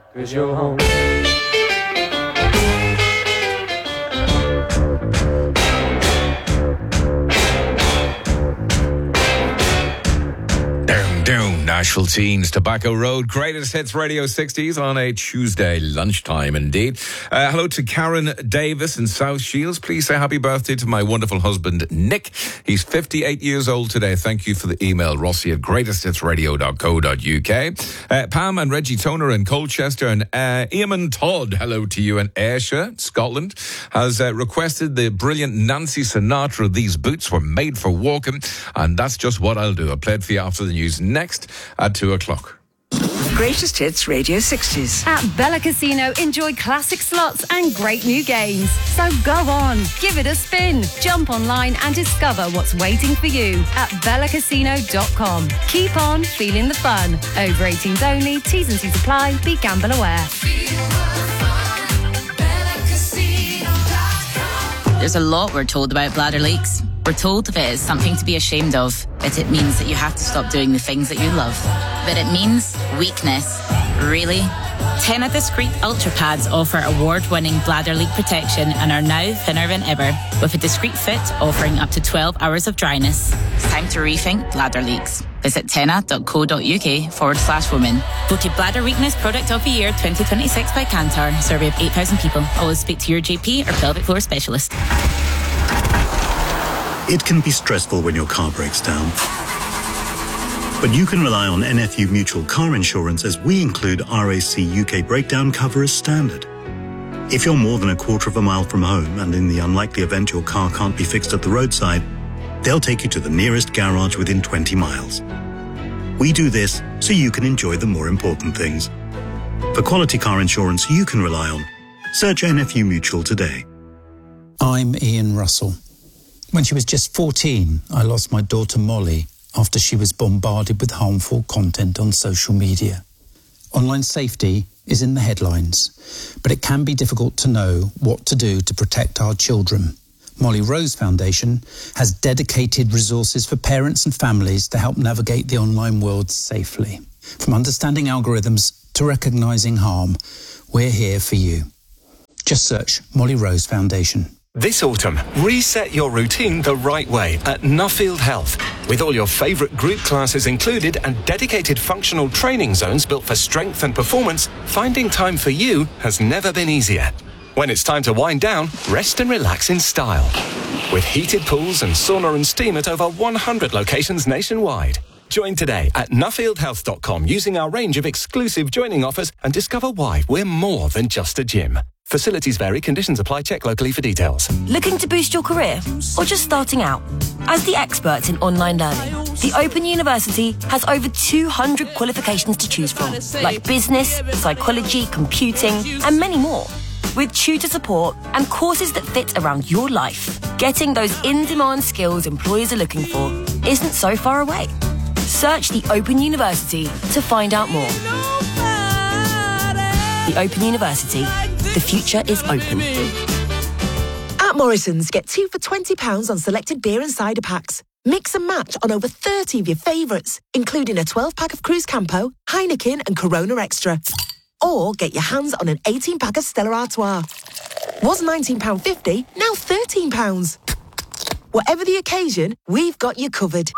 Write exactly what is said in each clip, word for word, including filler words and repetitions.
'cause you're home. Nashville Teens, Tobacco Road, Greatest Hits Radio sixties on a Tuesday lunchtime indeed. Uh, hello to Karen Davis in South Shields. Please say happy birthday to my wonderful husband, Nick. He's fifty-eight years old today. Thank you for the email, Rossi at greatest hits radio dot co dot uk. Uh, Pam and Reggie Toner in Colchester, and uh, Eamon Todd, hello to you in Ayrshire, Scotland, has uh, requested the brilliant Nancy Sinatra, These Boots Were Made for Walking, and that's just what I'll do. I'll play it for you after the news next at two o'clock. Greatest Hits Radio sixties. At Bella Casino, enjoy classic slots and great new games. So go on, give it a spin. Jump online and discover what's waiting for you at bella casino dot com. Keep on feeling the fun. Over eighteens only, T's and C's apply. Be gamble aware. There's a lot we're told about bladder leaks. We're told if it is something to be ashamed of, that it means that you have to stop doing the things that you love. But it means weakness. Really? Tena Discreet Ultra Pads offer award-winning bladder leak protection and are now thinner than ever, with a discreet fit offering up to twelve hours of dryness. It's time to rethink bladder leaks. Visit tena dot co dot uk forward slash women. Voted Bladder Weakness Product of the Year twenty twenty-six by Kantar. Survey of eight thousand people. Always speak to your G P or pelvic floor specialist. It can be stressful when your car breaks down. But you can rely on N F U Mutual Car Insurance, as we include R A C U K breakdown cover as standard. If you're more than a quarter of a mile from home, and in the unlikely event your car can't be fixed at the roadside, they'll take you to the nearest garage within twenty miles. We do this so you can enjoy the more important things. For quality car insurance you can rely on, search N F U Mutual today. I'm Ian Russell. When she was just fourteen, I lost my daughter Molly after she was bombarded with harmful content on social media. Online safety is in the headlines, but it can be difficult to know what to do to protect our children. Molly Rose Foundation has dedicated resources for parents and families to help navigate the online world safely. From understanding algorithms to recognising harm, we're here for you. Just search Molly Rose Foundation. This autumn, reset your routine the right way at Nuffield Health. With all your favourite group classes included and dedicated functional training zones built for strength and performance, finding time for you has never been easier. When it's time to wind down, rest and relax in style. With heated pools and sauna and steam at over one hundred locations nationwide. Join today at nuffield health dot com using our range of exclusive joining offers and discover why we're more than just a gym. Facilities vary, conditions apply, check locally for details. Looking to boost your career or just starting out? As the experts in online learning, the Open University has over two hundred qualifications to choose from, like business, psychology, computing, and many more. With tutor support and courses that fit around your life, getting those in-demand skills employers are looking for isn't so far away. Search the Open University to find out more. The Open University. The future is open. At Morrison's, get two for twenty pounds on selected beer and cider packs. Mix and match on over thirty of your favourites, including a twelve-pack of Cruz Campo, Heineken and Corona Extra. Or get your hands on an eighteen-pack of Stella Artois. Was nineteen pounds fifty, now thirteen pounds. Whatever the occasion, we've got you covered.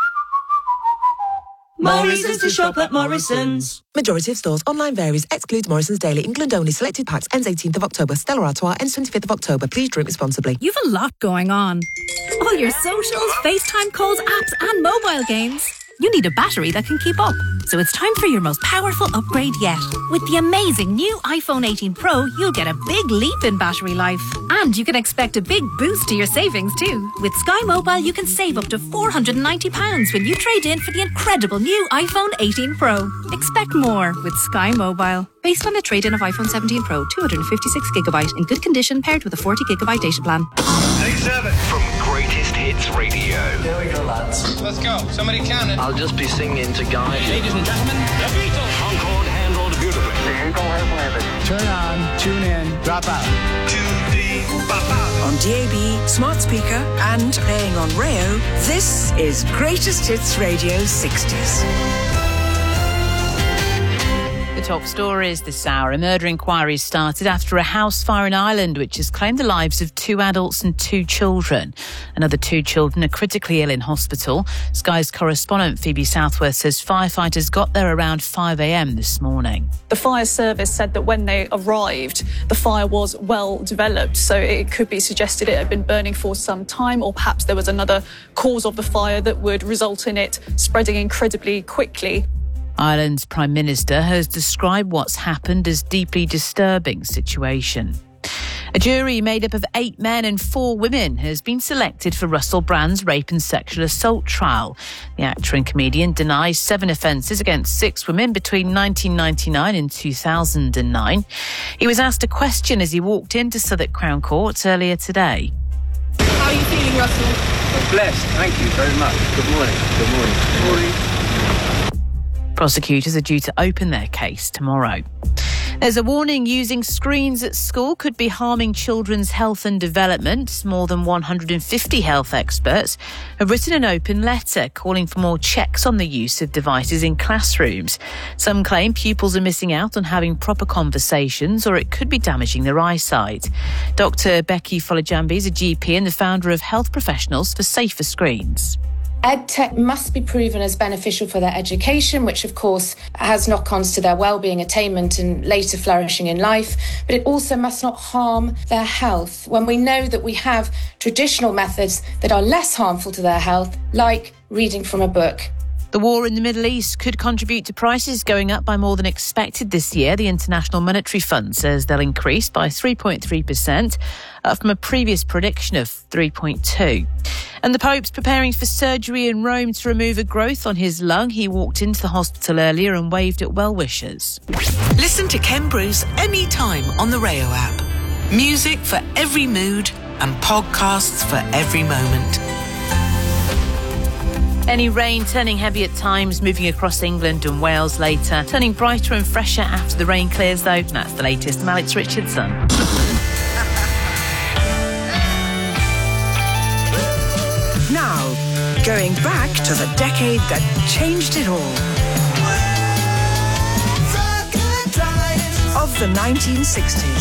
More reasons to shop at Morrison's. Majority of stores. Online varies. Excludes Morrison's Daily. England only. Selected packs. Ends eighteenth of October. Stella Artois ends twenty-fifth of October. Please drink responsibly. You've a lot going on. All your socials, FaceTime calls, apps and mobile games. You need a battery that can keep up. So it's time for your most powerful upgrade yet. With the amazing new iPhone eighteen Pro, you'll get a big leap in battery life. And you can expect a big boost to your savings too. With Sky Mobile, you can save up to four hundred ninety pounds when you trade in for the incredible new iPhone eighteen Pro. Expect more with Sky Mobile. Based on a trade-in of iPhone seventeen Pro, two hundred fifty-six gigabyte in good condition, paired with a forty gigabyte data plan. Take seven from Greatest Hits Radio. Here we go, lads. Let's go. Somebody count it. I'll just be singing to guide you. Ladies and gentlemen, the Beatles. Concord handled beautifully. Turn on, tune in, drop out. On D A B, smart speaker, and playing on Rayo, this is Greatest Hits Radio sixties. The top stories this hour. A murder inquiry started after a house fire in Ireland, which has claimed the lives of two adults and two children. Another two children are critically ill in hospital. Sky's correspondent Phoebe Southworth says firefighters got there around five a.m. this morning. The fire service said that when they arrived, the fire was well developed, so it could be suggested it had been burning for some time, or perhaps there was another cause of the fire that would result in it spreading incredibly quickly. Ireland's Prime Minister has described what's happened as deeply disturbing situation. A jury made up of eight men and four women has been selected for Russell Brand's rape and sexual assault trial. The actor and comedian denies seven offences against six women between nineteen ninety-nine and two thousand nine. He was asked a question as he walked into Southwark Crown Court earlier today. How are you feeling, Russell? Blessed, thank you very much. Good morning. Good morning. Good morning. Prosecutors are due to open their case tomorrow. There's a warning using screens at school could be harming children's health and development. More than one hundred fifty health experts have written an open letter calling for more checks on the use of devices in classrooms. Some claim pupils are missing out on having proper conversations, or it could be damaging their eyesight. Doctor Becky Folajambi is a G P and the founder of Health Professionals for Safer Screens. EdTech must be proven as beneficial for their education, which of course has knock-ons to their well-being, attainment and later flourishing in life, but it also must not harm their health when we know that we have traditional methods that are less harmful to their health, like reading from a book. The war in the Middle East could contribute to prices going up by more than expected this year. The International Monetary Fund says they'll increase by three point three percent, up from a previous prediction of three point two. And the Pope's preparing for surgery in Rome to remove a growth on his lung. He walked into the hospital earlier and waved at well-wishers. Listen to Ken Bruce anytime on the Rayo app. Music for every mood and podcasts for every moment. Any rain turning heavy at times, moving across England and Wales later. Turning brighter and fresher after the rain clears, though. And that's the latest from Alex Richardson. Now, going back to the decade that changed it all. Of the nineteen sixties.